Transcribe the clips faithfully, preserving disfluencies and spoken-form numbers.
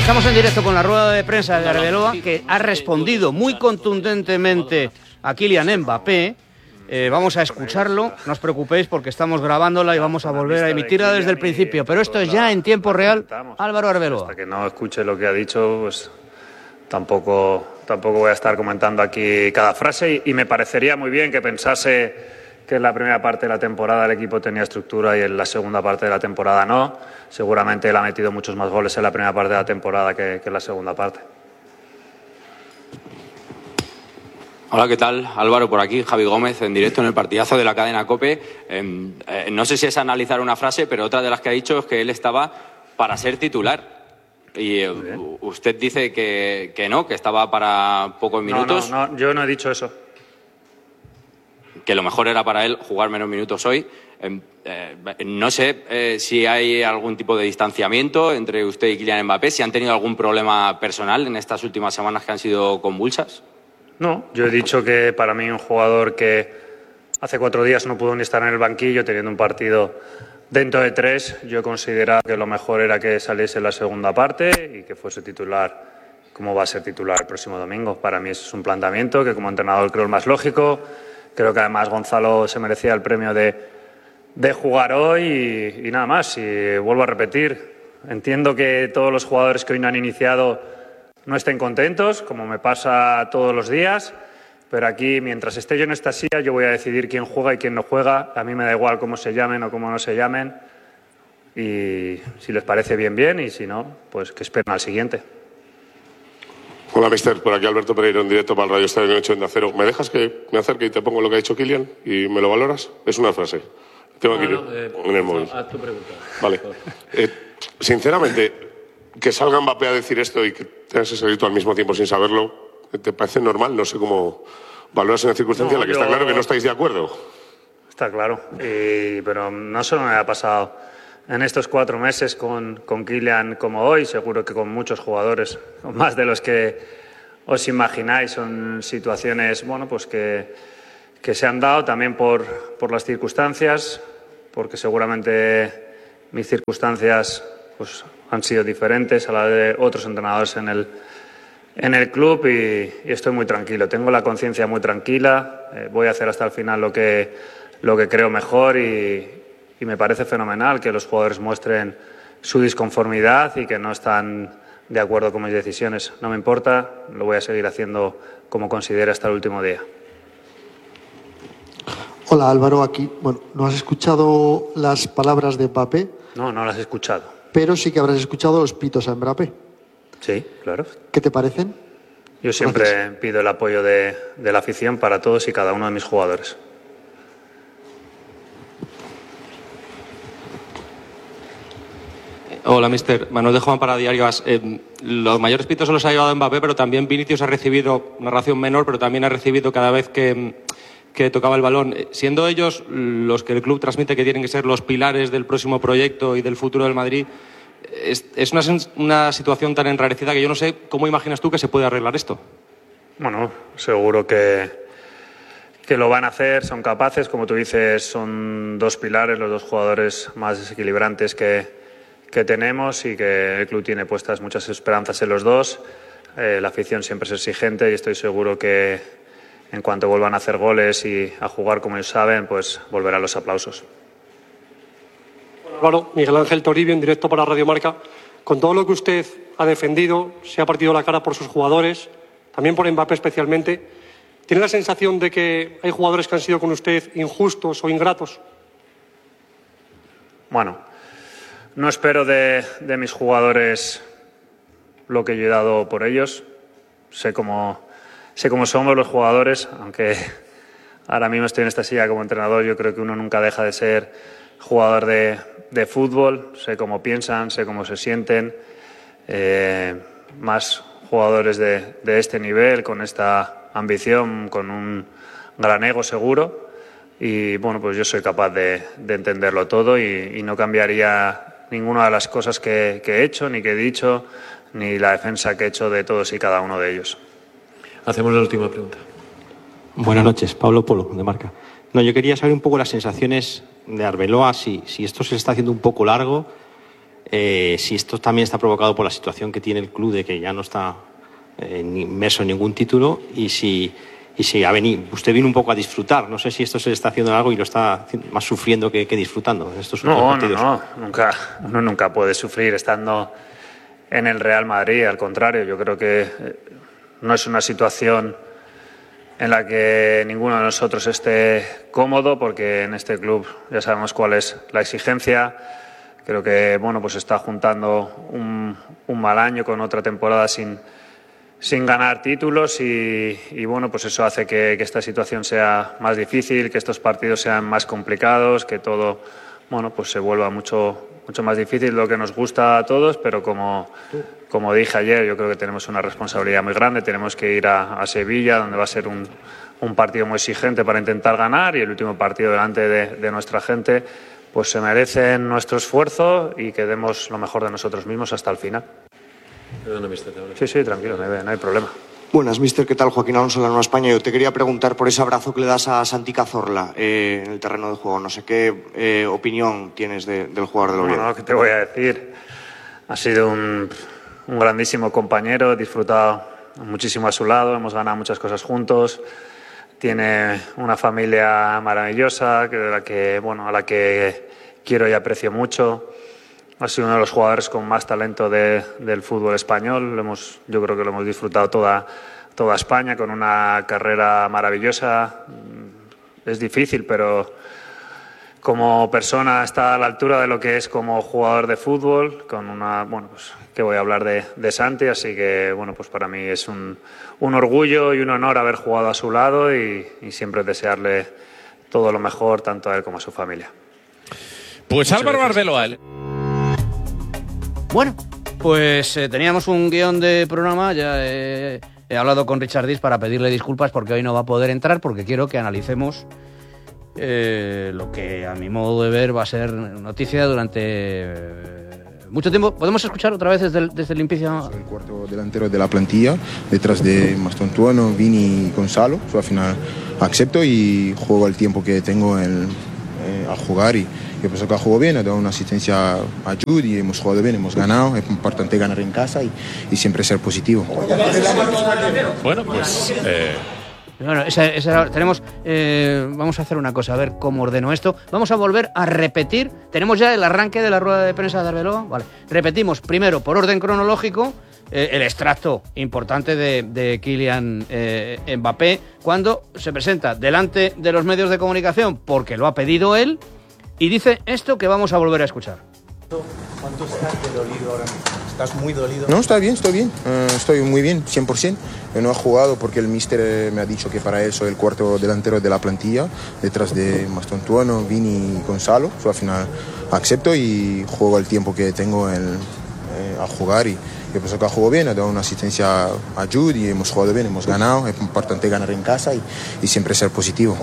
Estamos en directo con la rueda de prensa de Arbeloa, que ha respondido muy contundentemente a Kylian Mbappé. Eh, vamos a escucharlo, no os preocupéis porque estamos grabándola y vamos a volver a emitirla desde el principio, pero esto es ya en tiempo real. Álvaro Arbeloa. Hasta que no escuche lo que ha dicho, pues tampoco, tampoco voy a estar comentando aquí cada frase y, y me parecería muy bien que pensase que en la primera parte de la temporada el equipo tenía estructura y en la segunda parte de la temporada no. Seguramente él ha metido muchos más goles en la primera parte de la temporada que, que en la segunda parte. Hola, ¿qué tal? Álvaro por aquí, Javi Gómez, en directo en el partidazo de la cadena COPE. Eh, eh, no sé si es analizar una frase, pero otra de las que ha dicho es que él estaba para ser titular. Y eh, usted dice que, que no, que estaba para pocos minutos. No, no, no, yo no he dicho eso. Que lo mejor era para él jugar menos minutos hoy. Eh, eh, no sé eh, si hay algún tipo de distanciamiento entre usted y Kylian Mbappé, si han tenido algún problema personal en estas últimas semanas que han sido convulsas. No, yo he dicho que para mí un jugador que hace cuatro días no pudo ni estar en el banquillo teniendo un partido dentro de tres, yo consideraba que lo mejor era que saliese la segunda parte y que fuese titular como va a ser titular el próximo domingo. Para mí eso es un planteamiento que como entrenador creo el más lógico. Creo que además Gonzalo se merecía el premio de, de jugar hoy y, y nada más. Y vuelvo a repetir, entiendo que todos los jugadores que hoy no han iniciado no estén contentos, como me pasa todos los días, pero aquí, mientras esté yo en esta silla, yo voy a decidir quién juega y quién no juega. A mí me da igual cómo se llamen o cómo no se llamen. Y si les parece bien, bien, y si no, pues que esperen al siguiente. Hola, mister. Por aquí Alberto Pereiro en directo para el Radio Estadio Noche de Acero. ¿Me dejas que me acerque y te pongo lo que ha dicho Kylian y me lo valoras? Es una frase. Tengo aquí no, no, eh, en el móvil. Haz tu pregunta. Vale. Eh, sinceramente, que salga Mbappé a decir esto y que tengas ese grito al mismo tiempo sin saberlo, ¿te parece normal? No sé cómo valoras en la circunstancia no, en la que yo... está claro que no estáis de acuerdo. Está claro. Y, pero no solo me ha pasado en estos cuatro meses con, con Kylian como hoy, seguro que con muchos jugadores, más de los que os imagináis, son situaciones bueno, pues que, que se han dado también por, por las circunstancias, porque seguramente mis circunstancias pues, han sido diferentes a las de otros entrenadores en el, en el club y, y estoy muy tranquilo, tengo la conciencia muy tranquila, eh, voy a hacer hasta el final lo que, lo que creo mejor y Y me parece fenomenal que los jugadores muestren su disconformidad y que no están de acuerdo con mis decisiones. No me importa, lo voy a seguir haciendo como considere hasta el último día. Hola Álvaro, aquí. Bueno, ¿no has escuchado las palabras de Mbappé? No, no las he escuchado. Pero sí que habrás escuchado los pitos a Mbappé. Sí, claro. ¿Qué te parecen? Yo siempre Gracias. pido el apoyo de, de la afición para todos y cada uno de mis jugadores. Hola, mister. Manuel de Juan para Diario As. Eh, los mayores pitos se los ha llevado Mbappé, pero también Vinicius ha recibido una ración menor, pero también ha recibido cada vez que, que tocaba el balón. Siendo ellos los que el club transmite que tienen que ser los pilares del próximo proyecto y del futuro del Madrid, es, es una, una situación tan enrarecida que yo no sé cómo imaginas tú que se puede arreglar esto. Bueno, seguro que, que lo van a hacer, son capaces. Como tú dices, son dos pilares, los dos jugadores más desequilibrantes que que tenemos y que el club tiene puestas muchas esperanzas en los dos. Eh, la afición siempre es exigente y estoy seguro que en cuanto vuelvan a hacer goles y a jugar como ellos saben, pues volverán los aplausos. Álvaro, Miguel Ángel Toribio en directo para Radio Marca. Con todo lo que usted ha defendido, se ha partido la cara por sus jugadores, también por Mbappé especialmente, ¿tiene la sensación de que hay jugadores que han sido con usted injustos o ingratos? Bueno, no espero de, de mis jugadores lo que yo he dado por ellos. Sé cómo, sé cómo somos los jugadores, aunque ahora mismo estoy en esta silla como entrenador. Yo creo que uno nunca deja de ser jugador de, de fútbol. Sé cómo piensan, sé cómo se sienten. Eh, más jugadores de, de este nivel, con esta ambición, con un gran ego seguro. Y bueno, pues yo soy capaz de, de entenderlo todo y, y no cambiaría ninguna de las cosas que, que he hecho, ni que he dicho, ni la defensa que he hecho de todos y cada uno de ellos. Hacemos la última pregunta. Buenas noches, Pablo Polo, de Marca. No, yo quería saber un poco las sensaciones de Arbeloa, si, si esto se está haciendo un poco largo eh, si esto también está provocado por la situación que tiene el club de que ya no está eh, inmerso en ningún título y si, y si ha venido, usted vino un poco a disfrutar. No sé si esto se le está haciendo algo y lo está más sufriendo que, que disfrutando en estos últimos no, partidos. No, no, nunca, uno nunca puede sufrir estando en el Real Madrid. Al contrario, yo creo que no es una situación en la que ninguno de nosotros esté cómodo, porque en este club ya sabemos cuál es la exigencia. Creo que bueno, pues está juntando un, un mal año con otra temporada sin, sin ganar títulos y, y bueno, pues eso hace que, que esta situación sea más difícil, que estos partidos sean más complicados, que todo bueno, pues se vuelva mucho, mucho más difícil de lo que nos gusta a todos, pero como, como dije ayer, yo creo que tenemos una responsabilidad muy grande. Tenemos que ir a, a Sevilla, donde va a ser un, un partido muy exigente para intentar ganar, y el último partido delante de, de nuestra gente, pues se merecen nuestro esfuerzo y que demos lo mejor de nosotros mismos hasta el final. Perdona, mister, te hablo. Sí, sí, tranquilo, no hay, no hay problema. Buenas, mister, ¿qué tal? Joaquín Alonso, de la Nueva España. Yo te quería preguntar por ese abrazo que le das a Santi Cazorla eh, en el terreno de juego. No sé qué eh, opinión tienes de, del jugador del Oviedo. Bueno, ¿qué te voy a decir? Ha sido un, un grandísimo compañero, he disfrutado muchísimo a su lado, hemos ganado muchas cosas juntos. Tiene una familia maravillosa, que de la que, bueno, a la que quiero y aprecio mucho. Ha sido uno de los jugadores con más talento de, del fútbol español. Lo hemos, yo creo que lo hemos disfrutado toda, toda España, con una carrera maravillosa. Es difícil, pero como persona está a la altura de lo que es como jugador de fútbol. Con una, bueno, pues que voy a hablar de, de Santi, así que bueno, pues para mí es un, un orgullo y un honor haber jugado a su lado y, y siempre desearle todo lo mejor tanto a él como a su familia. Pues Álvaro Arbeloa. Bueno, pues eh, teníamos un guión de programa, ya eh, he hablado con Richard Dis para pedirle disculpas porque hoy no va a poder entrar, porque quiero que analicemos eh, lo que a mi modo de ver va a ser noticia durante eh, mucho tiempo. ¿Podemos escuchar otra vez desde el, desde el limpieza? El cuarto delantero de la plantilla, detrás de Mastontuono, Vini y Gonzalo. So, al final acepto y juego el tiempo que tengo en, eh, a jugar y que pensó que jugó bien, ha dado una asistencia a Jude y hemos jugado bien, hemos ganado. Es importante ganar en casa y, y siempre ser positivo. Bueno, pues... Eh... Bueno, esa, esa, tenemos, eh, vamos a hacer una cosa, a ver cómo ordeno esto. Vamos a volver a repetir. Tenemos ya el arranque de la rueda de prensa de Arbeloa. Vale. Repetimos primero, por orden cronológico, eh, el extracto importante de, de Kylian eh, Mbappé, cuando se presenta delante de los medios de comunicación, porque lo ha pedido él, y dice esto que vamos a volver a escuchar. ¿Cuánto estás de dolido ahora mismo? ¿Estás muy dolido? No, está bien, estoy bien. Uh, estoy muy bien, cien por ciento. Yo no he jugado porque el míster eh, me ha dicho que para él soy el cuarto delantero de la plantilla, detrás de Mastontuono, Vini y Gonzalo. So, al final acepto y juego el tiempo que tengo en, eh, a jugar. Y yo pienso que jugó bien, ha dado una asistencia a Jude y hemos jugado bien, hemos ganado. Es importante ganar en casa y, y siempre ser positivo.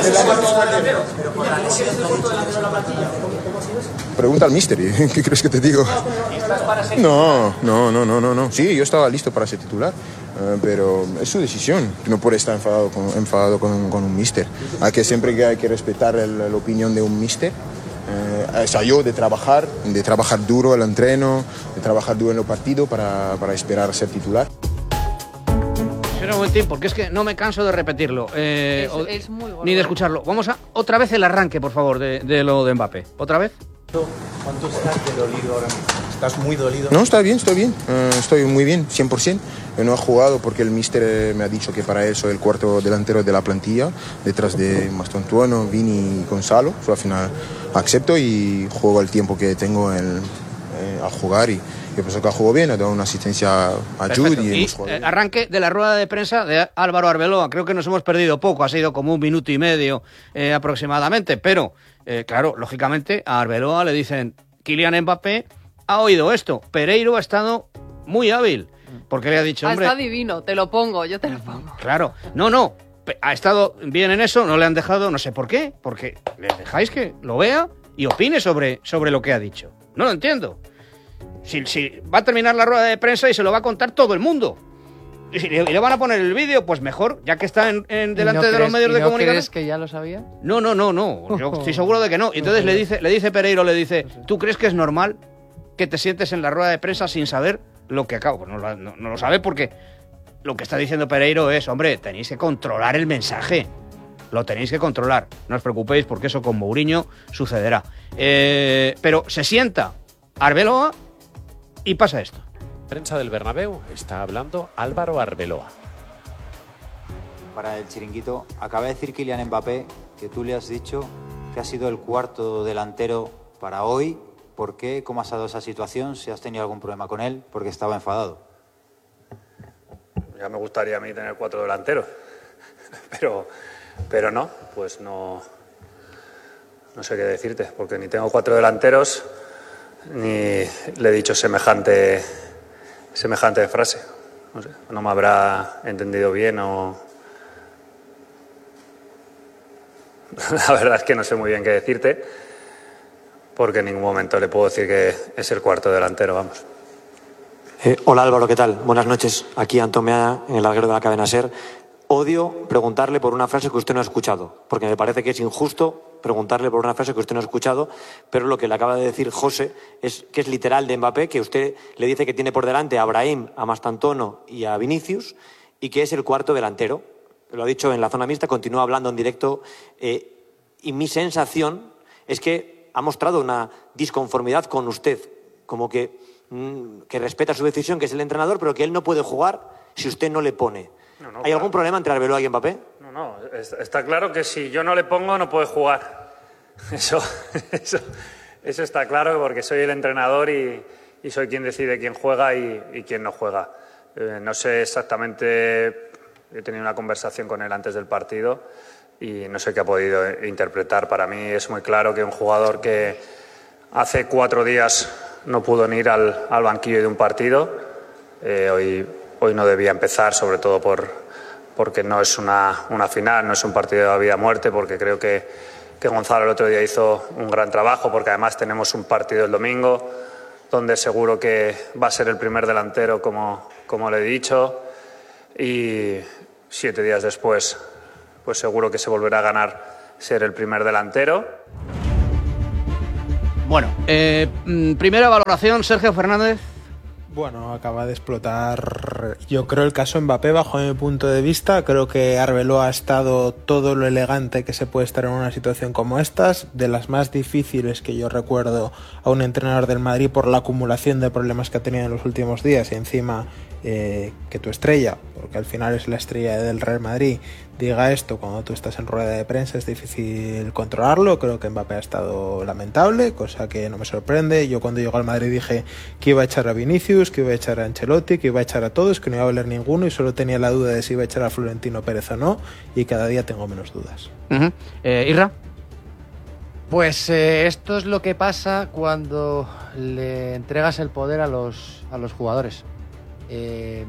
Pregunta al míster, ¿qué crees que te digo? No, no, no, no, no, no. Sí, yo estaba listo para ser titular, uh, pero es su decisión. No puede estar enfadado con, enfadado con, con un míster. Hay que siempre que hay que respetar el, la opinión de un míster. Uh, es a yo de trabajar, de trabajar duro el entreno, de trabajar duro en los partidos para, para esperar a ser titular. Espera un momentín, porque es que no me canso de repetirlo, eh, es, o, es muy bueno, ni de escucharlo. Vamos a otra vez el arranque, por favor, de, de lo de Mbappé. ¿Otra vez? ¿Cuánto estás de dolido ahora mismo? ¿Estás muy dolido? No, está bien, estoy bien. Uh, estoy muy bien, cien por ciento. Yo no he jugado porque el míster me ha dicho que para él soy el cuarto delantero de la plantilla, detrás de Mastontuono, Vini y Gonzalo. So, al final acepto y juego el tiempo que tengo en, eh, a jugar y yo pienso que jugó bien, ha dado una asistencia a Jude y, y hemos jugado bien. Arranque de la rueda de prensa de Álvaro Arbeloa. Creo que nos hemos perdido poco, ha sido como un minuto y medio eh, aproximadamente, pero eh, claro, lógicamente a Arbeloa le dicen Kylian Mbappé ha oído esto. Pereiro ha estado muy hábil, porque le ha dicho, hombre... Está divino, te lo pongo, yo te lo pongo. Claro, no, no, ha estado bien en eso, no le han dejado, no sé por qué, porque le dejáis que lo vea y opine sobre, sobre lo que ha dicho. No lo entiendo. Si, si va a terminar la rueda de prensa y se lo va a contar todo el mundo. Y si le, y le van a poner el vídeo, pues mejor, ya que está en, en delante no de crees, los medios ¿y de no comunicación. ¿Crees que ya lo sabía? No, no, no, no. Yo estoy seguro de que no. Y entonces le dice, le dice Pereiro, le dice, ¿tú crees que es normal que que te sientes en la rueda de prensa sin saber lo que acabo. No, no, no lo sabe porque lo que está diciendo Pereiro es, hombre, tenéis que controlar el mensaje. Lo tenéis que controlar. No os preocupéis porque eso con Mourinho sucederá. Eh, pero se sienta Arbeloa y pasa esto. Prensa del Bernabéu está hablando Álvaro Arbeloa. Para el chiringuito, acaba de decir Kylian Mbappé que tú le has dicho que ha sido el cuarto delantero para hoy. ¿Por qué? ¿Cómo has dado esa situación? ¿Si has tenido algún problema con él? Porque estaba enfadado. Ya me gustaría a mí tener cuatro delanteros, pero, pero no, pues no, no sé qué decirte, porque ni tengo cuatro delanteros ni le he dicho semejante, semejante frase. No sé, no me habrá entendido bien o... La verdad es que no sé muy bien qué decirte, porque en ningún momento le puedo decir que es el cuarto delantero, vamos. Eh, hola Álvaro, ¿qué tal? Buenas noches. Aquí Antomea, en el larguero de la cadena SER. Odio preguntarle por una frase que usted no ha escuchado, porque me parece que es injusto preguntarle por una frase que usted no ha escuchado, pero lo que le acaba de decir José es que es literal de Mbappé, que usted le dice que tiene por delante a Brahim, a Mastantuono y a Vinicius, y que es el cuarto delantero. Lo ha dicho en la zona mixta, continúa hablando en directo, eh, y mi sensación es que ha mostrado una disconformidad con usted, como que, mmm, que respeta su decisión, que es el entrenador, pero que él no puede jugar si usted no le pone. No, no, ¿Hay claro. algún problema entre Arbeloa y Mbappé? No, no, está claro que si yo no le pongo no puede jugar. Eso, eso, eso está claro, porque soy el entrenador y, y soy quien decide quién juega y, y quién no juega. Eh, no sé exactamente... He tenido una conversación con él antes del partido y no sé qué ha podido interpretar. Para mí es muy claro que un jugador que hace cuatro días no pudo ni ir al, al banquillo de un partido, eh, hoy, hoy no debía empezar, sobre todo por, porque no es una, una final, no es un partido de vida o muerte, porque creo que, que Gonzalo el otro día hizo un gran trabajo, porque además tenemos un partido el domingo donde seguro que va a ser el primer delantero, como, como le he dicho, y siete días después pues seguro que se volverá a ganar ser el primer delantero. Bueno, eh, primera valoración, Sergio Fernández. Bueno, acaba de explotar, yo creo, el caso Mbappé bajo mi punto de vista. Creo que Arbeloa ha estado todo lo elegante que se puede estar en una situación como estas, de las más difíciles que yo recuerdo a un entrenador del Madrid por la acumulación de problemas que ha tenido en los últimos días, y encima eh, que tu estrella, porque al final es la estrella del Real Madrid, diga esto cuando tú estás en rueda de prensa, es difícil controlarlo. Creo que Mbappé ha estado lamentable, cosa que no me sorprende. Yo cuando llegó al Madrid dije que iba a echar a Vinicius, que iba a echar a Ancelotti, que iba a echar a todos, que no iba a valer ninguno, y solo tenía la duda de si iba a echar a Florentino Pérez o no, y cada día tengo menos dudas. Uh-huh. eh, ¿Irra? Pues eh, esto es lo que pasa cuando le entregas el poder a los, a los jugadores. Eh,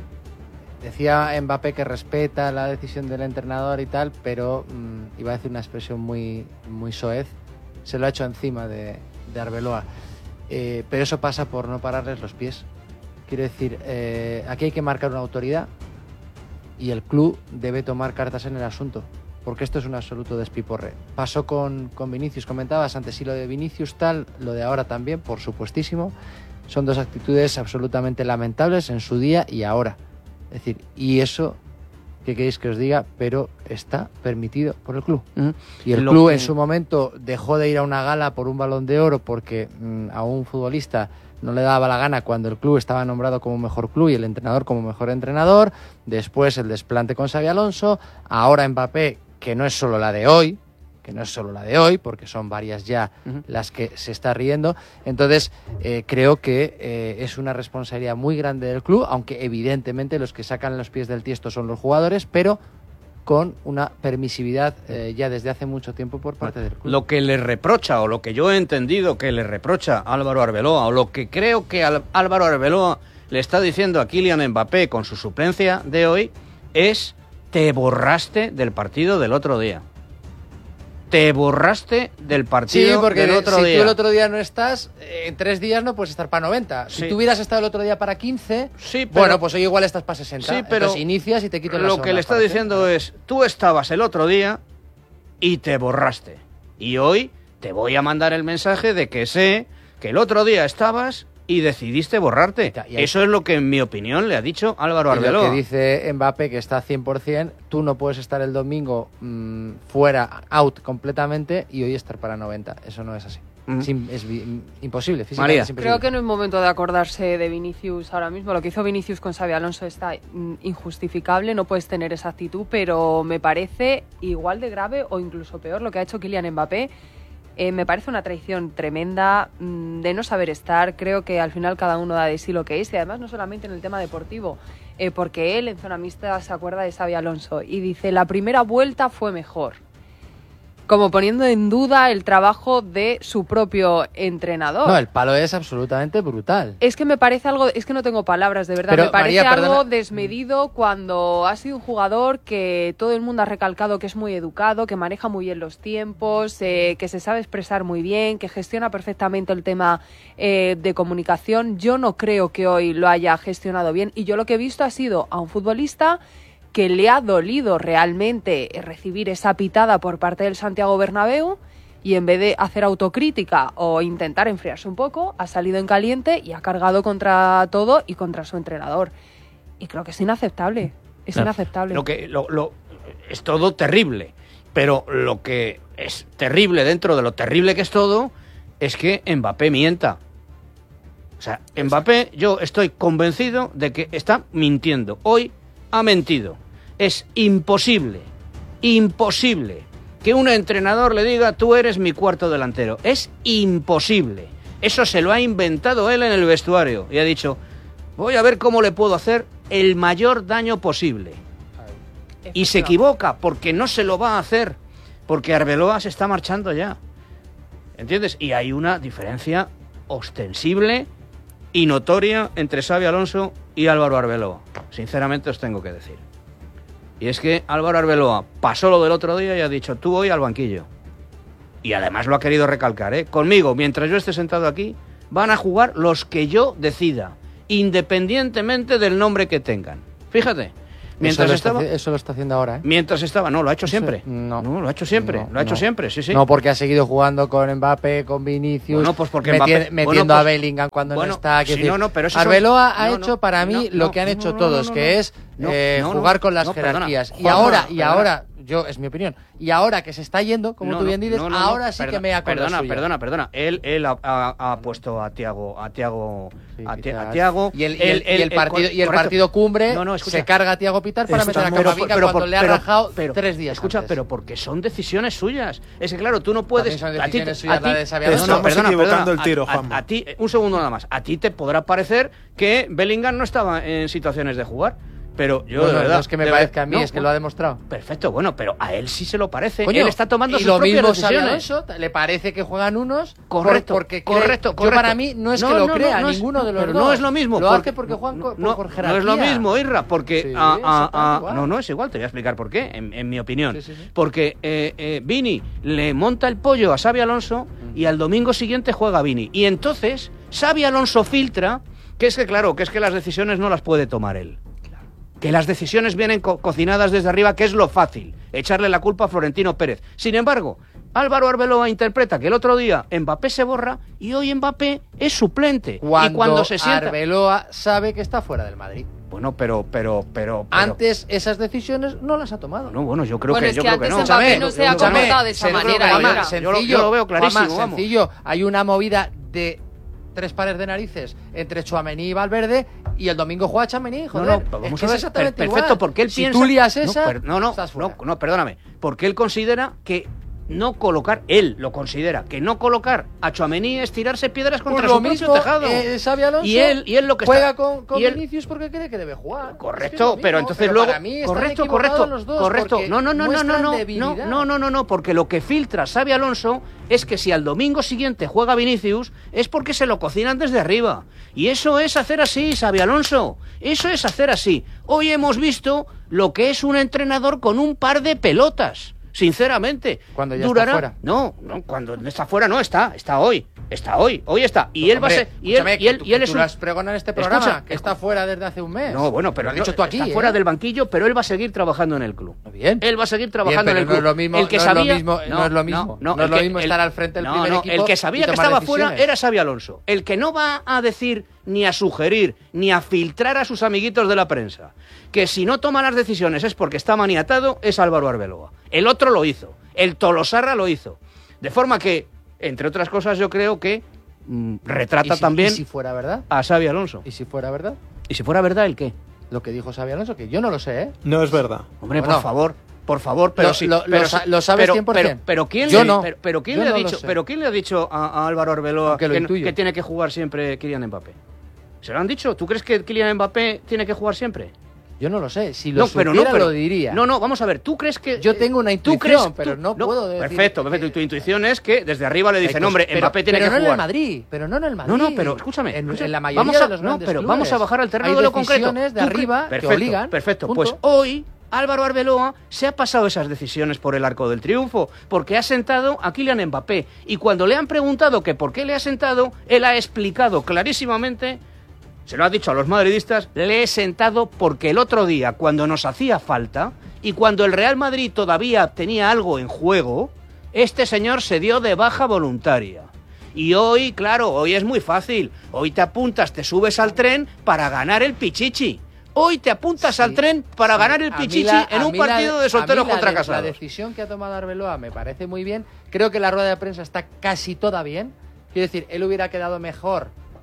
decía Mbappé que respeta la decisión del entrenador y tal, pero mmm, iba a decir una expresión muy, muy soez, se lo ha hecho encima de, de Arbeloa. Eh, pero eso pasa por no pararles los pies. Quiero decir, eh, aquí hay que marcar una autoridad y el club debe tomar cartas en el asunto, porque esto es un absoluto despiporre. Pasó con, con Vinicius, comentabas antes, si lo de Vinicius tal, lo de ahora también, por supuestísimo. Son dos actitudes absolutamente lamentables en su día y ahora. Es decir, y eso, ¿qué queréis que os diga? Pero está permitido por el club. Uh-huh. Y el Lo club que... en su momento dejó de ir a una gala por un Balón de Oro porque mmm, a un futbolista no le daba la gana cuando el club estaba nombrado como mejor club y el entrenador como mejor entrenador. Después el desplante con Xabi Alonso. Ahora Mbappé, que no es solo la de hoy, que no es solo la de hoy, porque son varias ya uh-huh. las que se está riendo. Entonces, eh, creo que eh, es una responsabilidad muy grande del club, aunque evidentemente los que sacan los pies del tiesto son los jugadores, pero con una permisividad eh, ya desde hace mucho tiempo por parte del club. Lo que le reprocha, o lo que yo he entendido que le reprocha a Álvaro Arbeloa, o lo que creo que Al- Álvaro Arbeloa le está diciendo a Kylian Mbappé con su suplencia de hoy, es: te borraste del partido del otro día. Te borraste del partido sí, porque del otro si día. Si tú el otro día no estás, en tres días no puedes estar para noventa. Sí. Si tú hubieras estado el otro día para quince, sí, pero, bueno, pues hoy igual estás para sesenta. Sí, pero entonces inicias y te quitas la lo que le está diciendo es: tú estabas el otro día y te borraste. Y hoy te voy a mandar el mensaje de que sé que el otro día estabas y decidiste borrarte. Y hay... Eso es lo que, en mi opinión, le ha dicho Álvaro Arbeloa. Y lo que dice Mbappé, que está cien por ciento, tú no puedes estar el domingo mmm, fuera, out completamente, y hoy estar para noventa. Eso no es así. Mm. Es, es, es imposible. María. Es imposible. Creo que no es momento de acordarse de Vinicius ahora mismo. Lo que hizo Vinicius con Xabi Alonso está injustificable. No puedes tener esa actitud, pero me parece igual de grave o incluso peor lo que ha hecho Kylian Mbappé. Eh, me parece una traición tremenda mmm, de no saber estar. Creo que al final cada uno da de sí lo que es, y además no solamente en el tema deportivo, eh, porque él en zona mixta se acuerda de Xabi Alonso y dice la primera vuelta fue mejor, como poniendo en duda el trabajo de su propio entrenador. No, el palo es absolutamente brutal. Es que me parece algo, es que no tengo palabras, de verdad. Pero, me parece María, algo perdona. desmedido cuando ha sido un jugador que todo el mundo ha recalcado que es muy educado, que maneja muy bien los tiempos, eh, que se sabe expresar muy bien, que gestiona perfectamente el tema eh, de comunicación. Yo no creo que hoy lo haya gestionado bien, y yo lo que he visto ha sido a un futbolista que le ha dolido realmente recibir esa pitada por parte del Santiago Bernabéu, y en vez de hacer autocrítica o intentar enfriarse un poco, ha salido en caliente y ha cargado contra todo y contra su entrenador. Y creo que es inaceptable, es claro. inaceptable. Lo que, lo, lo, es todo terrible, pero lo que es terrible dentro de lo terrible que es todo es que Mbappé mienta. O sea, Mbappé, yo estoy convencido de que está mintiendo. Hoy ha mentido. Es imposible, imposible que un entrenador le diga tú eres mi cuarto delantero. Es imposible. Eso se lo ha inventado él en el vestuario y ha dicho, voy a ver cómo le puedo hacer el mayor daño posible. Y se equivoca porque no se lo va a hacer, porque Arbeloa se está marchando ya. ¿Entiendes? Y hay una diferencia ostensible y notoria entre Xabi Alonso y Álvaro Arbeloa. Sinceramente os tengo que decir. Y es que Álvaro Arbeloa pasó lo del otro día y ha dicho, tú hoy al banquillo. Y además lo ha querido recalcar, ¿eh? Conmigo, mientras yo esté sentado aquí, van a jugar los que yo decida, independientemente del nombre que tengan. Fíjate. Mientras eso, lo estaba, está, eso lo está haciendo ahora, ¿eh? Mientras estaba, no, lo ha hecho siempre. No, no lo ha hecho siempre, no, lo ha hecho no. siempre, sí, sí. No, porque ha seguido jugando con Mbappé, con Vinicius, bueno, pues porque meti- Mbappé, metiendo bueno, pues, a Bellingham cuando bueno, no está. Sí, decir, no, no, pero eso Arbeloa son, ha no, hecho no, para mí no, lo no, que han no, hecho no, todos, no, no, que no, es no, eh, no, no, jugar con las no, perdona, jerarquías. Y Juanma, ahora, y perdona. ahora, yo es mi opinión, y ahora que se está yendo, como No, tú no, bien dices, no, no, ahora no, sí perdona, que me acuerdo Perdona, suyo. perdona, perdona. Él, él ha, ha, ha puesto a Thiago, a Thiago, Sí, a, Ti- quizás. a Thiago. Y el, y el, y el partido, y el correcto. partido cumbre No, no, escucha. se carga a Thiago Pitar para meter a Pero- Camavinga pero- cuando pero- le ha pero- rajado pero- tres días Escucha, antes. pero porque son decisiones suyas. Es que claro, tú no puedes. También son a ti, decisiones a suyas ti- la de Xabi no, no, Alonso. perdona, Estamos equivocando perdona. el tiro, A- a- Juanma. A ti, un segundo nada más. A ti te podrá parecer que Bellingham no estaba en situaciones de jugar. Pero yo, Bueno, de verdad. no es que me de parezca a mí, no, es que lo ha demostrado. Perfecto, bueno, pero a él sí se lo parece. Coño, él está tomando y sus lo propias mismo Xabi decisiones. Alonso, le parece que juegan unos Correcto, por- porque correcto, cree- correcto. Yo para mí no es No, que lo no, crea no, no es- ninguno de los pero dos. no es lo mismo. Lo porque- hace porque juegan co- no, por no jerarquía. es lo mismo, Irra, porque Sí, a- a- exactamente a- igual. no, no es igual. Te voy a explicar por qué, en, en mi opinión. Sí, sí, sí. Porque eh, eh, Vini le monta el pollo a Xabi Alonso y al domingo siguiente juega Vini. Y entonces Xabi Alonso filtra que es que claro, que es que las decisiones no las puede tomar él. Que las decisiones vienen co- cocinadas desde arriba, que es lo fácil, echarle la culpa a Florentino Pérez. Sin embargo, Álvaro Arbeloa interpreta que el otro día Mbappé se borra y hoy Mbappé es suplente. Cuando, y cuando se sienta... Arbeloa sabe que está fuera del Madrid. Bueno, pero, pero, pero... pero- Antes esas decisiones no las ha tomado. No, bueno, yo creo Bueno, que, es yo que creo que antes no. Mbappé Escúchame, no se ha escúchame. comportado de esa Se- manera, Juanma, Irra. yo lo- yo lo veo clarísimo, Juanma, vamos. sencillo. Hay una movida de tres pares de narices entre Tchouaméni y Valverde y el domingo juega Tchouaméni, No, joder. no, es vamos que a es ver, exactamente per- igual. perfecto, porque él si piensa... tú lías esa, no, per- no, no, estás fuera. no, no, perdóname, porque él considera que no colocar, él lo considera, que no colocar a Tchouaméni es tirarse piedras contra Pues lo su propio mismo, tejado. eh, Xabi Alonso y él, y él lo que juega está, con, con y él- Vinicius porque cree que debe jugar. Correcto, Es que es lo pero mismo, entonces pero luego para mí están correcto, equivocados correcto, los dos, correcto. porque No, no, no, no, no, muestran no, no, debilidad. no, no, no, no, porque lo que filtra Xabi Alonso es que si al domingo siguiente juega Vinicius es porque se lo cocinan desde arriba. Y eso es hacer así, Xabi Alonso. Eso es hacer así. Hoy hemos visto lo que es un entrenador con un par de pelotas. sinceramente. Cuando ya Durará... está fuera. No, no, cuando está fuera no está, está hoy, está hoy, hoy está. Y él va a ser... Y él, y él, y él es tú un... lo has pregonado en este programa, Escucha, que está fuera desde hace un mes. No, bueno, pero lo has dicho tú aquí, está ¿eh? fuera del banquillo, pero él va a seguir trabajando en el club. Bien. Él va a seguir trabajando Bien, en el pero club. no es lo mismo, el que no sabía, es lo mismo, no, es lo mismo. No, no es el lo que, mismo el, estar al frente del no, primer no, equipo. El que sabía y que tomar estaba decisiones. fuera era Xabi Alonso. El que no va a decir ni a sugerir ni a filtrar a sus amiguitos de la prensa que si no toma las decisiones es porque está maniatado es Álvaro Arbeloa. El otro lo hizo. El Tolosarra lo hizo. De forma que, entre otras cosas, yo creo que mmm, retrata ¿Y si, también ¿Y si fuera verdad? a Xabi Alonso. ¿Y si fuera verdad? ¿Y si fuera verdad el qué? Lo que dijo Xabi Alonso, que yo no lo sé, ¿eh? No es verdad. Hombre, Bueno, por favor, por favor, pero lo, sí, lo, pero, lo, lo sabes pero, cien por pero, ciento. pero quién yo le, no. pero, pero quién yo le ha no lo dicho, sé. pero quién le ha dicho a, a Álvaro Arbeloa Aunque lo que, intuyo. que tiene que jugar siempre Kylian Mbappé? ¿Se lo han dicho? ¿Tú crees que Kylian Mbappé tiene que jugar siempre? Yo no lo sé. Si lo No, supiera, pero no, pero, lo diría. No, no, vamos a ver. ¿Tú crees que Yo tengo una ¿tú intuición, crees, pero tú, no, no puedo decir... Perfecto, perfecto. Y tu intuición es que desde arriba le dicen, hombre, pero, Mbappé tiene pero que no jugar. en el Madrid, pero no en el Madrid. No, no, pero escúchame. En, escúchame. en la mayoría vamos a, de los no, grandes pero clubes. vamos a bajar al terreno Hay de lo concreto. decisiones de ¿Tú arriba perfecto, que obligan. Perfecto, punto. pues hoy Álvaro Arbeloa se ha pasado esas decisiones por el arco del triunfo, porque ha sentado a Kylian Mbappé. Y cuando le han preguntado que por qué le ha sentado, él ha explicado clarísimamente, se lo ha dicho a los madridistas, le he sentado porque el otro día, cuando nos hacía falta, y cuando el Real Madrid todavía tenía algo en juego, este señor se dio de baja voluntaria. Y hoy, claro, hoy es muy fácil. Hoy te apuntas, te subes al tren para ganar el pichichi. Hoy te apuntas sí, al tren para sí. ganar el pichichi la, en un partido la, de solteros contra la, casados. La decisión que ha tomado Arbeloa me parece muy bien. Creo que la rueda de prensa está casi toda bien. Quiero decir, él hubiera quedado mejor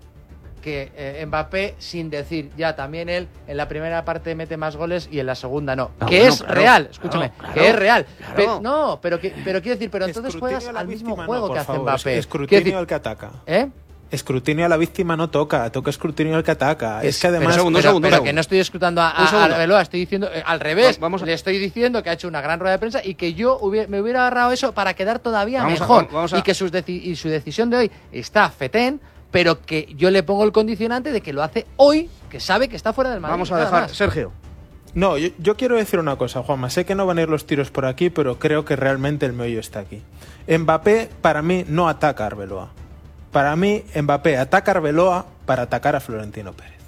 que eh, Mbappé sin decir, ya también él en la primera parte mete más goles y en la segunda no. no que bueno, es claro, real, escúchame, claro, que es real. Claro. Pero, no, pero, que, pero quiero decir, pero entonces Escrutinio juegas al mismo juego no, que hace favor, Mbappé. Escrutinio decir, el que ataca. ¿Eh? Escrutinio a la víctima no toca, toca escrutinio al que ataca. Es, es que además... Pero, segundo, pero, segundo, pero segundo. que no estoy escrutando a, a Arbeloa, estoy diciendo eh, al revés. Vamos a... Le estoy diciendo que ha hecho una gran rueda de prensa y que yo hubiera, me hubiera agarrado eso para quedar todavía vamos mejor. A, vamos a... Y que sus deci- y su decisión de hoy está fetén, pero que yo le pongo el condicionante de que lo hace hoy, que sabe que está fuera del Madrid. Vamos a dejar, Sergio. No, yo, yo quiero decir una cosa, Juanma. Sé que no van a ir los tiros por aquí, pero creo que realmente el meollo está aquí. Mbappé, para mí, no ataca a Arbeloa. Para mí, Mbappé ataca a Arbeloa para atacar a Florentino Pérez.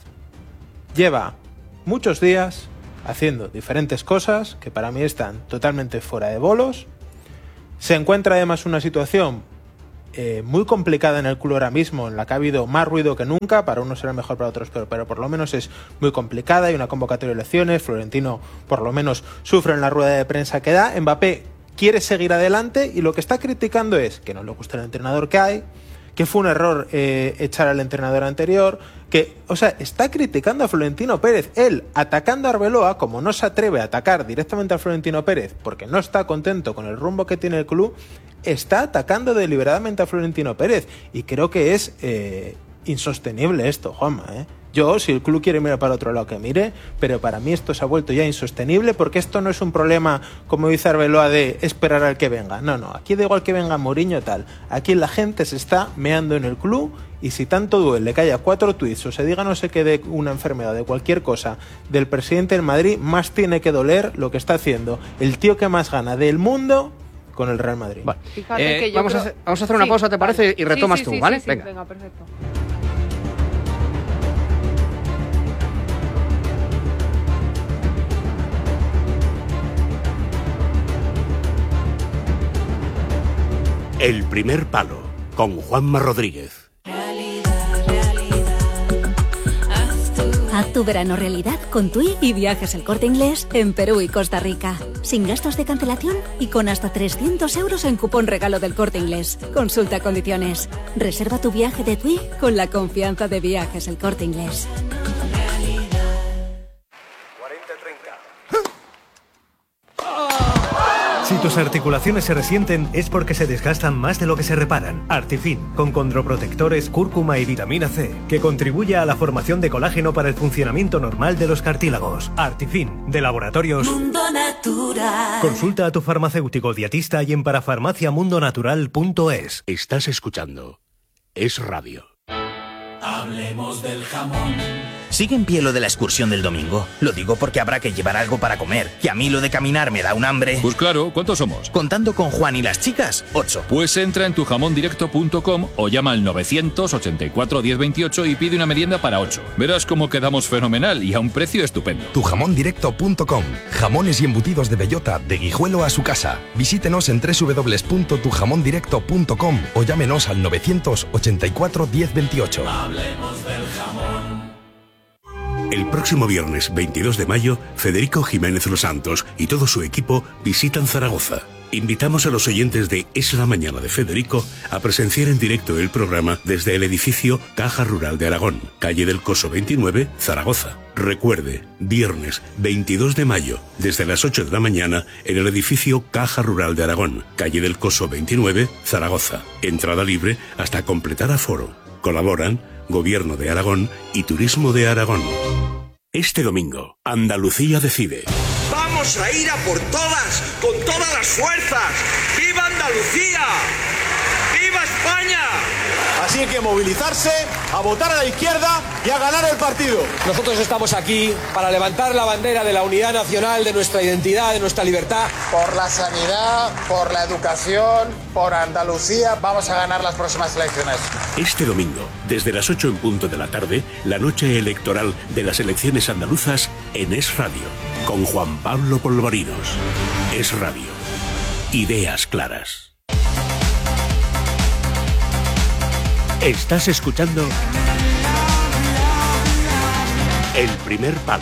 Lleva muchos días haciendo diferentes cosas que para mí están totalmente fuera de bolos. Se encuentra además una situación eh, muy complicada en el club ahora mismo, en la que ha habido más ruido que nunca. Para unos será mejor, para otros peor, pero por lo menos es muy complicada. Hay una convocatoria de elecciones. Florentino, por lo menos, sufre en la rueda de prensa que da. Mbappé quiere seguir adelante y lo que está criticando es que no le gusta el entrenador que hay, que fue un error eh, echar al entrenador anterior, que, o sea, está criticando a Florentino Pérez. Él, atacando a Arbeloa, como no se atreve a atacar directamente a Florentino Pérez porque no está contento con el rumbo que tiene el club, está atacando deliberadamente a Florentino Pérez. Y creo que es eh, insostenible esto, Juanma, ¿eh? Yo, si el club quiere mirar para otro lado, que mire, pero para mí esto se ha vuelto ya insostenible, porque esto no es un problema, como dice Arbeloa, de esperar al que venga. No, no, aquí da igual que venga Mourinho tal. Aquí la gente se está meando en el club, y si tanto duele que haya cuatro tuits o se diga no sé qué de una enfermedad, de cualquier cosa, del presidente del Madrid, más tiene que doler lo que está haciendo el tío que más gana del mundo con el Real Madrid. Vale. Eh, que vamos, creo... a hacer, vamos a hacer una sí, pausa, ¿te parece? Vale. Y retomas sí, sí, tú, sí, ¿vale? Sí, sí, venga. venga, perfecto. El primer palo, con Juanma Rodríguez. Haz tu verano realidad con TUI y Viajes El Corte Inglés en Perú y Costa Rica. Sin gastos de cancelación y con hasta trescientos euros en cupón regalo del Corte Inglés. Consulta condiciones. Reserva tu viaje de TUI con la confianza de Viajes El Corte Inglés. Si tus articulaciones se resienten es porque se desgastan más de lo que se reparan. Artifin, con condroprotectores, cúrcuma y vitamina C, que contribuye a la formación de colágeno para el funcionamiento normal de los cartílagos. Artifin, de Laboratorios Mundo Natural. Consulta a tu farmacéutico dietista y en parafarmacia mundo natural punto es. Estás escuchando Es Radio. Hablemos del jamón. ¿Sigue en pie lo de la excursión del domingo? Lo digo porque habrá que llevar algo para comer, que a mí lo de caminar me da un hambre. Pues claro, ¿cuántos somos? Contando con Juan y las chicas, ocho. Pues entra en tu jamón directo punto com o llama al novecientos ochenta y cuatro diez veintiocho y pide una merienda para ocho. Verás cómo quedamos fenomenal y a un precio estupendo. tu jamón directo punto com. Jamones y embutidos de bellota, de Guijuelo a su casa. Visítenos en doble u doble u doble u punto tu jamón directo punto com o llámenos al novecientos ochenta y cuatro diez veintiocho. Hablemos del jamón. El próximo viernes veintidós de mayo, Federico Jiménez Los Santos y todo su equipo visitan Zaragoza. Invitamos a los oyentes de Es la Mañana de Federico a presenciar en directo el programa desde el edificio Caja Rural de Aragón, calle del Coso veintinueve, Zaragoza. Recuerde, viernes veintidós de mayo, desde las ocho de la mañana, en el edificio Caja Rural de Aragón, calle del Coso veintinueve, Zaragoza. Entrada libre hasta completar aforo. Colaboran Gobierno de Aragón y Turismo de Aragón. Este domingo, Andalucía decide. ¡Vamos a ir a por todas, con todas las fuerzas! ¡Viva Andalucía! ¡Viva España! Así hay que movilizarse, a votar a la izquierda y a ganar el partido. Nosotros estamos aquí para levantar la bandera de la unidad nacional, de nuestra identidad, de nuestra libertad. Por la sanidad, por la educación, por Andalucía, vamos a ganar las próximas elecciones. Este domingo, desde las ocho en punto de la tarde, la noche electoral de las elecciones andaluzas en Es Radio, con Juan Pablo Polvorinos. Es Radio. Ideas claras. Estás escuchando El Primer Palo.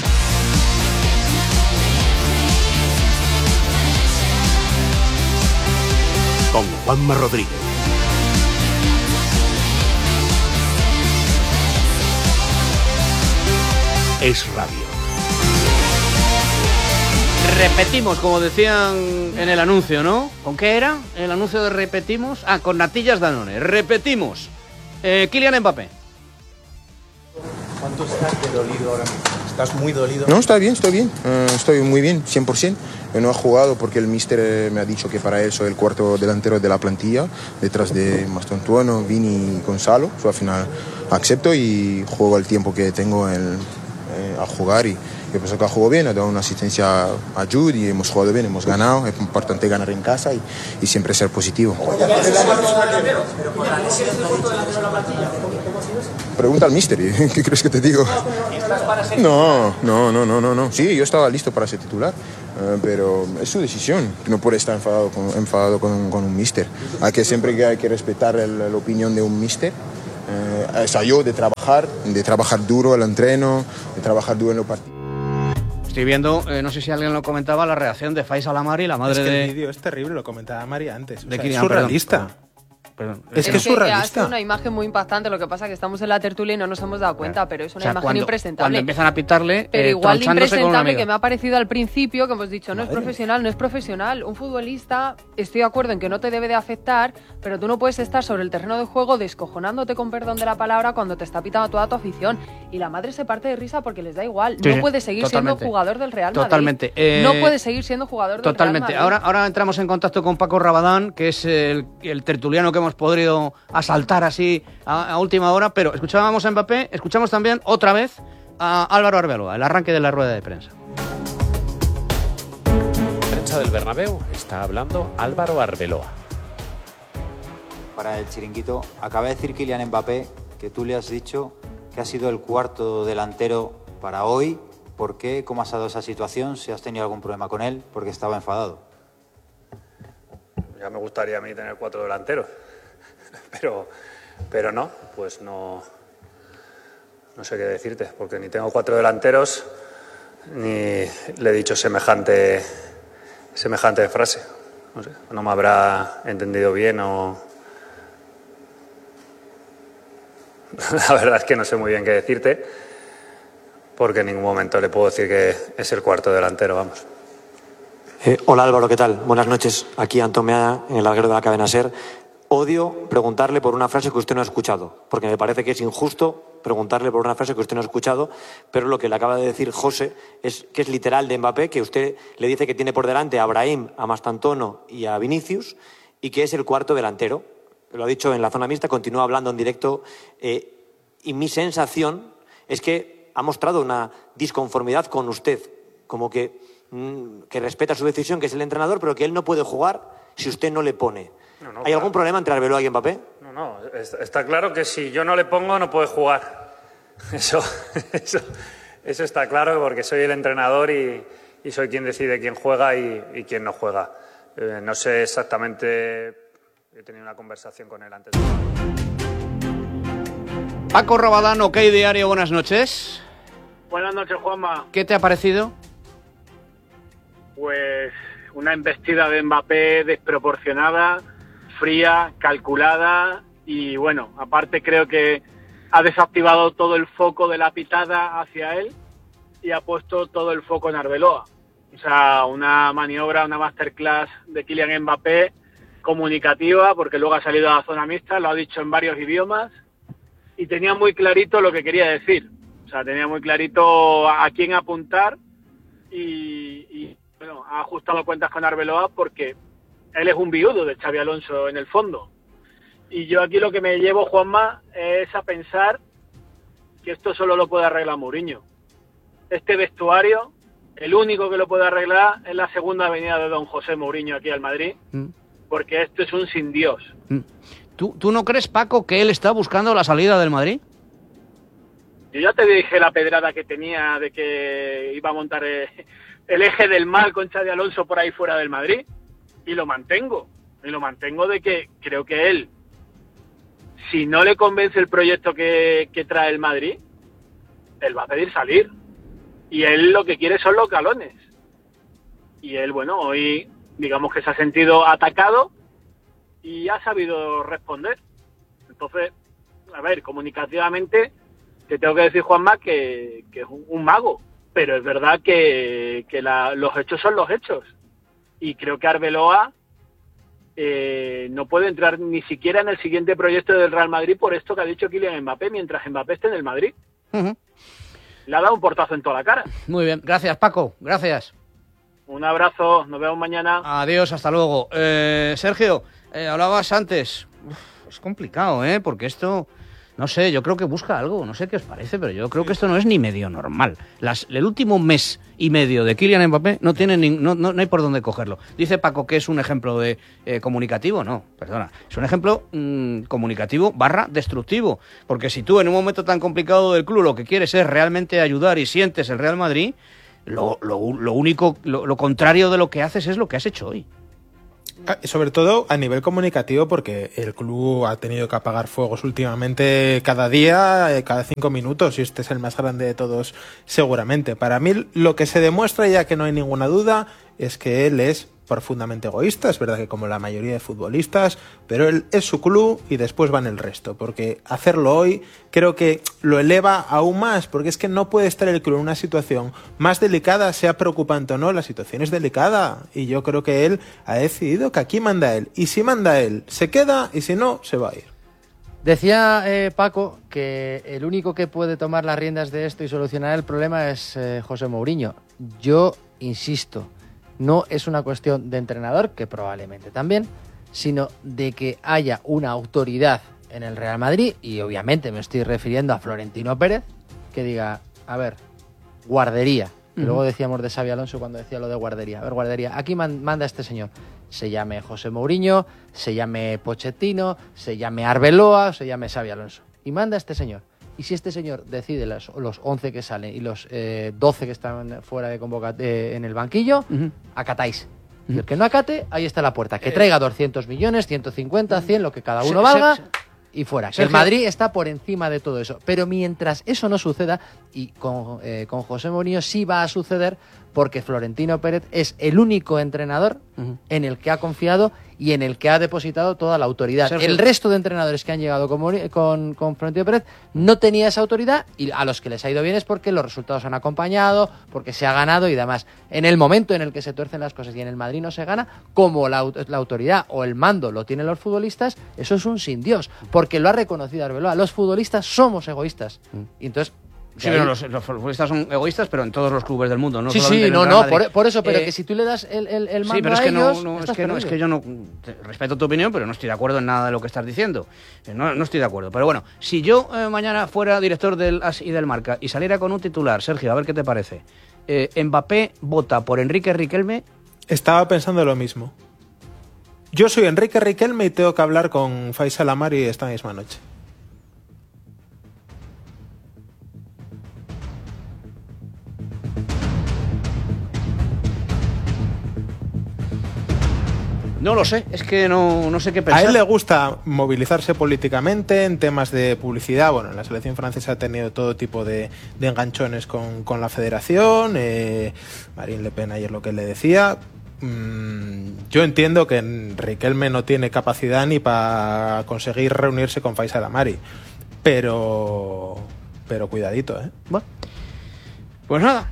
Con Juanma Rodríguez. Es Radio. Repetimos, como decían en el anuncio, ¿no? ¿Con qué era el anuncio de repetimos? Ah, con natillas Danone. Repetimos. Eh, Kylian Mbappé. ¿Cuánto estás de dolido ahora mismo? ¿Estás muy dolido? No, está bien, estoy bien. Uh, estoy muy bien, cien por ciento. Yo no he jugado porque el míster eh, me ha dicho que para él soy el cuarto delantero de la plantilla, detrás de Mastantuono, Vini y Gonzalo. So, al final acepto y juego el tiempo que tengo el, eh, a jugar y yo pienso que ha jugado bien, ha dado una asistencia a Jude y hemos jugado bien, hemos ganado. Es importante ganar en casa y, y siempre ser positivo. Pregunta al míster, ¿qué crees que te digo? No, no, no, no, no, no. Sí, yo estaba listo para ser titular, uh, pero es su decisión. No puede estar enfadado con, enfadado con, con un míster. Hay que siempre que hay que respetar el, la opinión de un míster. Uh, es a yo de trabajar, de trabajar duro el entreno, de trabajar duro en los partidos. Estoy viendo, eh, no sé si alguien lo comentaba, la reacción de Faisal Amari, la madre es que de... el vídeo es terrible, lo comentaba Mari antes. O de sea, Kylian, es surrealista. Perdón, perdón. Es, es que es surrealista. Es una imagen muy impactante, lo que pasa es que estamos en la tertulia y no nos hemos dado cuenta, claro. Pero es una o sea, imagen cuando, impresentable. Cuando empiezan a pitarle, pero eh, igual de impresentable con que me ha parecido al principio, que hemos dicho, no Madre. es profesional, no es profesional. Un futbolista, estoy de acuerdo en que no te debe de afectar, pero tú no puedes estar sobre el terreno de juego descojonándote, con perdón de la palabra, cuando te está pitando toda tu afición. Y la madre se parte de risa porque les da igual. Sí, no puede seguir totalmente. siendo jugador del Real Madrid. Totalmente. Eh, no puede seguir siendo jugador del totalmente. Real Madrid. Ahora, ahora entramos en contacto con Paco Rabadán, que es el, el tertuliano que hemos podido asaltar así a, a última hora, pero escuchábamos a Mbappé, escuchamos también otra vez a Álvaro Arbeloa, el arranque de la rueda de prensa. Prensa del Bernabéu, está hablando Álvaro Arbeloa. Para el chiringuito, acaba de decir Kylian Mbappé que tú le has dicho que ha sido el cuarto delantero para hoy. ¿Por qué? ¿Cómo has dado esa situación? ¿Si has tenido algún problema con él? Porque estaba enfadado. Ya me gustaría a mí tener cuatro delanteros, pero, pero no, pues no, no sé qué decirte, porque ni tengo cuatro delanteros, ni le he dicho semejante, semejante frase. No sé, no me habrá entendido bien o... La verdad es que no sé muy bien qué decirte, porque en ningún momento le puedo decir que es el cuarto delantero, vamos. Eh, hola Álvaro, ¿qué tal? Buenas noches. Aquí Antón Meada, en el larguero de la cadena SER. Odio preguntarle por una frase que usted no ha escuchado, porque me parece que es injusto preguntarle por una frase que usted no ha escuchado, pero lo que le acaba de decir José es que es literal de Mbappé, que usted le dice que tiene por delante a Brahim, a Mastantuono y a Vinicius, y que es el cuarto delantero. Lo ha dicho en la zona mixta, continúa hablando en directo, eh, y mi sensación es que ha mostrado una disconformidad con usted, como que, mmm, que respeta su decisión, que es el entrenador, pero que él no puede jugar si usted no le pone. No, no, ¿Hay claro. algún problema entre Arbeloa y Mbappé? No, no, está claro que si yo no le pongo no puede jugar. Eso, eso, eso está claro, porque soy el entrenador y, y soy quien decide quién juega y, y quién no juega. Eh, no sé exactamente, he tenido una conversación con él antes. Paco Rabadán, OK Diario, buenas noches. Buenas noches, Juanma. ¿Qué te ha parecido? Pues una embestida de Mbappé desproporcionada, fría, calculada y bueno, aparte creo que ha desactivado todo el foco de la pitada hacia él y ha puesto todo el foco en Arbeloa. O sea, una maniobra, una masterclass de Kylian Mbappé comunicativa, porque luego ha salido a la zona mixta, lo ha dicho en varios idiomas y tenía muy clarito lo que quería decir. O sea, tenía muy clarito a quién apuntar y, y bueno, ha ajustado cuentas con Arbeloa porque él es un viudo de Xabi Alonso en el fondo. Y yo aquí lo que me llevo, Juanma, es a pensar que esto solo lo puede arreglar Mourinho. Este vestuario, el único que lo puede arreglar es la segunda venida de don José Mourinho aquí al Madrid, mm. porque esto es un sin Dios. Mm. ¿Tú, ¿Tú no crees, Paco, que él está buscando la salida del Madrid? Yo ya te dije la pedrada que tenía de que iba a montar el, el eje del mal con Xabi Alonso por ahí fuera del Madrid, y lo mantengo. Y lo mantengo de que creo que él, si no le convence el proyecto que, que trae el Madrid, él va a pedir salir. Y él lo que quiere son los galones. Y él, bueno, hoy digamos que se ha sentido atacado y ha sabido responder. Entonces, a ver, comunicativamente, te tengo que decir, Juanma, que, que es un, un mago. Pero es verdad que, que la, los hechos son los hechos. Y creo que Arbeloa Eh, no puede entrar ni siquiera en el siguiente proyecto del Real Madrid por esto que ha dicho Kylian Mbappé mientras Mbappé esté en el Madrid. Uh-huh. Le ha dado un portazo en toda la cara. Muy bien, gracias Paco, gracias. Un abrazo, nos vemos mañana. Adiós, hasta luego. Eh, Sergio, eh, hablabas antes. Uf, es complicado, ¿eh? Porque esto, no sé, yo creo que busca algo, no sé qué os parece, pero yo creo que esto no es ni medio normal. Las, el último mes y medio de Kylian Mbappé no tiene ni, no, no, no hay por dónde cogerlo. Dice Paco que es un ejemplo de eh, comunicativo, no, perdona, es un ejemplo mmm, comunicativo barra destructivo, porque si tú en un momento tan complicado del club lo que quieres es realmente ayudar y sientes el Real Madrid, lo, lo, lo único, lo, lo contrario de lo que haces es lo que has hecho hoy. Sobre todo a nivel comunicativo, porque el club ha tenido que apagar fuegos últimamente cada día, cada cinco minutos, y este es el más grande de todos seguramente. Para mí lo que se demuestra, ya que no hay ninguna duda, es que él es profundamente egoísta. Es verdad que como la mayoría de futbolistas, pero él es su club y después van el resto, porque hacerlo hoy creo que lo eleva aún más, porque es que no puede estar el club en una situación más delicada, sea preocupante o no, la situación es delicada, y yo creo que él ha decidido que aquí manda él, y si manda él se queda, y si no se va a ir. Decía eh, Paco que el único que puede tomar las riendas de esto y solucionar el problema es eh, José Mourinho. Yo insisto, no es una cuestión de entrenador, que probablemente también, sino de que haya una autoridad en el Real Madrid, y obviamente me estoy refiriendo a Florentino Pérez, que diga, a ver, guardería. Uh-huh. Luego decíamos de Xabi Alonso cuando decía lo de guardería. A ver, guardería, aquí man- manda este señor. Se llame José Mourinho, se llame Pochettino, se llame Arbeloa, se llame Xabi Alonso. Y manda este señor. Y si este señor decide los, los once que salen y los eh, doce que están fuera de convocatoria eh, en el banquillo, uh-huh. acatáis. Uh-huh. Y el que no acate, ahí está la puerta. Que traiga doscientos millones, ciento cincuenta, cien, lo que cada uno se, valga, se, se, y fuera. Que el Madrid está por encima de todo eso. Pero mientras eso no suceda, y con, eh, con José Mourinho sí va a suceder, porque Florentino Pérez es el único entrenador uh-huh. en el que ha confiado y en el que ha depositado toda la autoridad. Sergio. El resto de entrenadores que han llegado con, con, con Florentino Pérez no tenía esa autoridad, y a los que les ha ido bien es porque los resultados han acompañado, porque se ha ganado y demás. En el momento en el que se tuercen las cosas y en el Madrid no se gana, como la, la autoridad o el mando lo tienen los futbolistas, eso es un sin Dios, porque lo ha reconocido Arbeloa. Los futbolistas somos egoístas. Uh-huh. Y entonces Sí, pero los, los futbolistas son egoístas, pero en todos los clubes del mundo, no sí, solamente sí, en no, el no, Real Madrid. por, por eso, pero Eh, que si tú le das el, el, el mando sí, pero es a que ellos, no, no, es estás que no, es perdido. que yo no te- respeto tu opinión, pero no estoy de acuerdo en nada de lo que estás diciendo. Eh, No, no estoy de acuerdo. Pero bueno, si yo eh, mañana fuera director del A S y del Marca y saliera con un titular, Sergio, a ver qué te parece. Eh, Mbappé vota por Enrique Riquelme. Estaba pensando lo mismo. Yo soy Enrique Riquelme y tengo que hablar con Faisal Amari esta misma noche. No lo sé, es que no, no sé qué A pensar. él le gusta movilizarse políticamente en temas de publicidad. Bueno, la selección francesa ha tenido todo tipo de, de enganchones con, con la federación. Eh, Marine Le Pen ayer lo que le decía. Mm, yo entiendo que Riquelme no tiene capacidad ni para conseguir reunirse con Faisal Amari. Pero, pero cuidadito, ¿eh? Bueno, pues nada.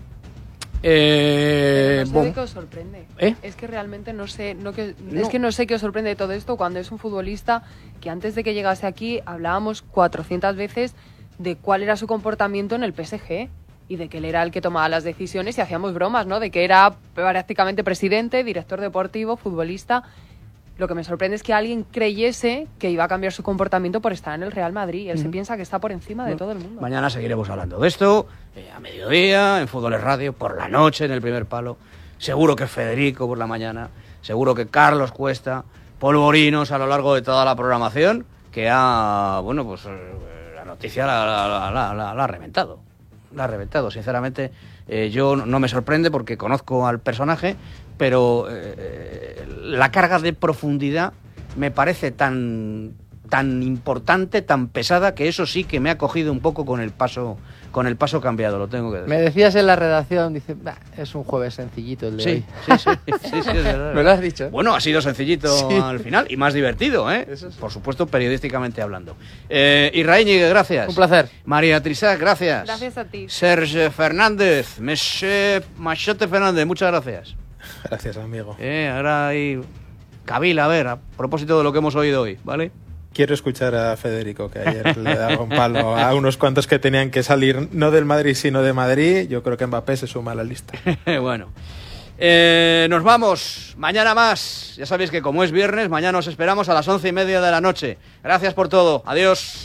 Eh, No sé bom- de qué os sorprende. ¿Eh? Es que realmente no sé, no que, No. es que no sé qué os sorprende de todo esto cuando es un futbolista que antes de que llegase aquí hablábamos cuatrocientas veces de cuál era su comportamiento en el P S G y de que él era el que tomaba las decisiones y hacíamos bromas, ¿no? De que era prácticamente presidente, director deportivo, futbolista. Lo que me sorprende es que alguien creyese que iba a cambiar su comportamiento por estar en el Real Madrid. Él se Ujú. piensa que está por encima de todo el mundo. Mañana seguiremos hablando de esto, eh, a mediodía, en Fútbol Radio, por la noche, en el primer palo. Seguro que Federico por la mañana, seguro que Carlos Cuesta, polvorinos a lo largo de toda la programación, que ha, bueno, pues eh, la noticia la, la- la- la- la ha reventado. La ha reventado, sinceramente. Eh, yo no no me sorprende porque conozco al personaje, pero eh, la carga de profundidad me parece tan tan importante, tan pesada, que eso sí que me ha cogido un poco con el paso con el paso cambiado, lo tengo que decir. Me decías en la redacción, dice, "Bah, es un jueves sencillito el de Sí, hoy". sí, sí, sí, sí, es verdad. Me lo has dicho. Bueno, ha sido sencillito Sí. al final y más divertido, ¿eh? Por supuesto, periodísticamente hablando. Eh, Israel Ñíguez, gracias. Un placer. María Trisá, gracias. Gracias a ti. Serge Fernández, Monsieur Machote Fernández, muchas gracias. Gracias, amigo. Eh, ahora hay Kabila, a ver, a propósito de lo que hemos oído hoy, ¿vale? Quiero escuchar a Federico, que ayer le daba un palo a unos cuantos que tenían que salir no del Madrid, sino de Madrid. Yo creo que Mbappé se suma a la lista. Bueno, eh, nos vamos. Mañana más. Ya sabéis que como es viernes, mañana os esperamos a las once y media de la noche. Gracias por todo. Adiós.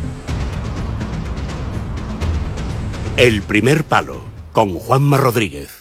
El primer palo con Juanma Rodríguez.